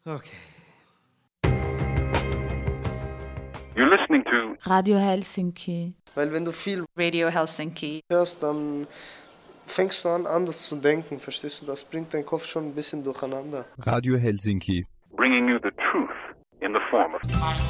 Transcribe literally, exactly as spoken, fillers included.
Okay. You're listening to Radio Helsinki. Weil wenn du viel Radio Helsinki hörst, dann fängst du an, anders zu denken, verstehst du? Das bringt deinen Kopf schon ein bisschen durcheinander. Radio Helsinki. bringing you the truth in the form of